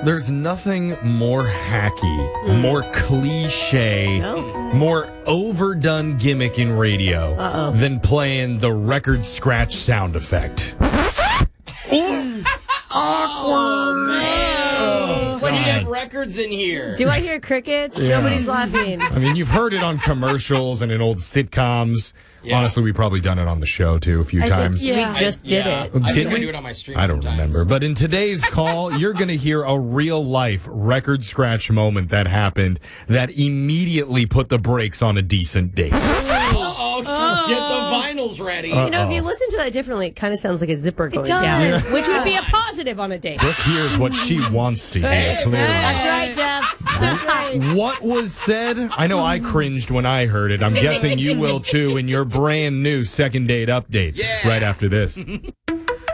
There's nothing more hacky, more cliche, more overdone gimmick in radio than playing the record scratch sound effect. Awkward. But you have records in here. Do I hear crickets? Yeah. Nobody's laughing. I mean, you've heard it on commercials and in old sitcoms. Yeah. Honestly, we probably done it on the show, too, a few times. We just did it. I Did think I we? do it on my stream I don't sometimes. remember. But in today's call, you're going to hear a real-life record scratch moment that happened that immediately put the brakes on a decent date. Get the vinyls ready. You know, if you listen to that differently, it kind of sounds like a zipper going does. down, Yeah. which would be a positive on a date. Brooke hears what she wants to hear, clearly. That's right, Jeff. That's right. What was said? I know I cringed when I heard it. I'm guessing you will, too, in your brand new second date update right after this.